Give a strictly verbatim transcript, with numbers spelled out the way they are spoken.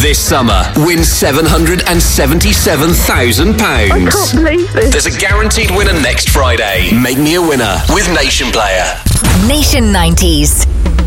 This summer, win seven hundred seventy-seven thousand pounds. I can't believe this. There's a guaranteed winner next Friday. Make me a winner with Nation Player. Nation nineties.